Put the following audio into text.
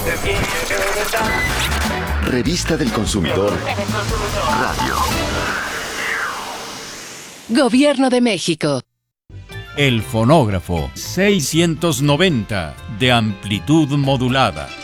Revista del Consumidor. Radio. Gobierno de México. El fonógrafo 690 de amplitud modulada.